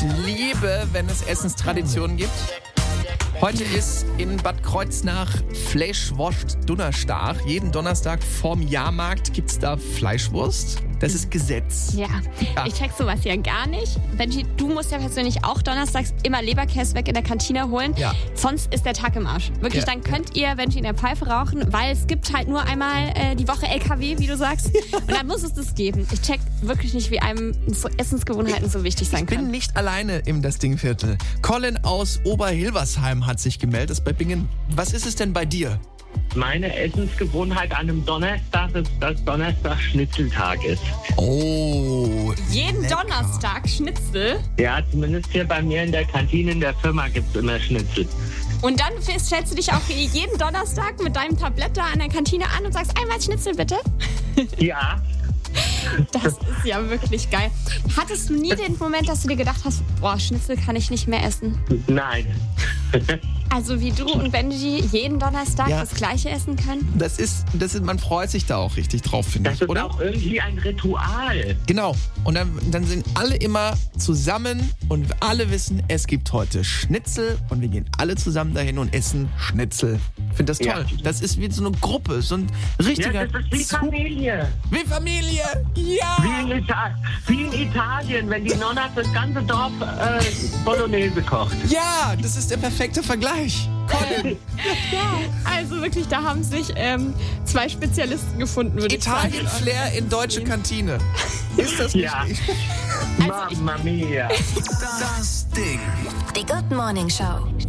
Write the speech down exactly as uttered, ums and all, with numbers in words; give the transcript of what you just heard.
Ich liebe, wenn es Essenstraditionen gibt. Heute ist in Bad Kreuznach Fleischwurst Donnerstag. Jeden Donnerstag vorm Jahrmarkt gibt's da Fleischwurst. Das ist Gesetz. Ja. Ja. Ich check sowas ja gar nicht. Benji, du musst ja persönlich auch donnerstags immer Leberkäse weg in der Kantine holen. Ja. Sonst ist der Tag im Arsch. Wirklich, Ja, dann könnt ihr Benji in der Pfeife rauchen, weil es gibt halt nur einmal äh, die Woche L K W, wie du sagst. Und dann muss es das geben. Ich check wirklich nicht, wie einem so Essensgewohnheiten so wichtig sein Ich bin können. nicht alleine im Das Ding-Viertel. Colin aus Oberhilversheim hat sich gemeldet. Das ist bei Bingen. Was ist es denn bei dir? Meine Essensgewohnheit an einem Donnerstag ist, dass Donnerstag Schnitzeltag ist. Oh. Jeden lecker. Donnerstag Schnitzel. Ja, zumindest hier bei mir in der Kantine in der Firma gibt es immer Schnitzel. Und dann stellst du dich auch jeden Donnerstag mit deinem Tablett da an der Kantine an und sagst, einmal Schnitzel bitte. Ja, Das ist ja wirklich geil. Hattest du nie den Moment, dass du dir gedacht hast, boah, Schnitzel kann ich nicht mehr essen? nein. Also wie du und Benji jeden Donnerstag Ja. das Gleiche essen können? Das ist, das ist, man freut sich da auch richtig drauf, finde Das ich, ist oder? auch irgendwie ein Ritual. Genau. Und dann, dann sind alle immer zusammen und wir alle wissen, es gibt heute Schnitzel und wir gehen alle zusammen dahin und essen Schnitzel. Ich finde das Ja. toll. Das ist wie so eine Gruppe, so ein richtiger... Ja, das ist wie Zu- Familie. Wie Familie! Ja! Wie in, Ita- wie in Italien, wenn die Nonna das ganze Dorf äh, Bolognese kocht. Ja, das ist der perfekte Vergleich. Colin, Also wirklich, da haben sich ähm, zwei Spezialisten gefunden, würde ich sagen. Italien-Flair in deutsche Kantine. Ist das Ja. richtig? Also ich- Mamma mia. Das Ding. Die Good Morning Show.